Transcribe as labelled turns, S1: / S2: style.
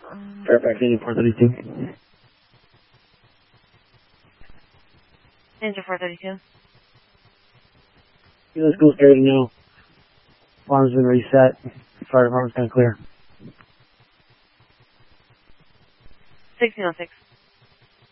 S1: Fairfax Engine 432.
S2: Engine 432.
S1: The school's clear to know. Alarm's been reset. Fire department's gonna clear.
S2: 1606.